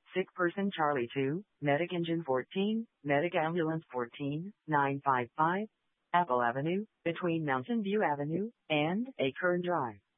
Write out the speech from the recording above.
Sick person Charlie 2, Medic Engine 14, Medic Ambulance 14, 955, Apple Avenue, between Mountain View Avenue and Acorn Drive.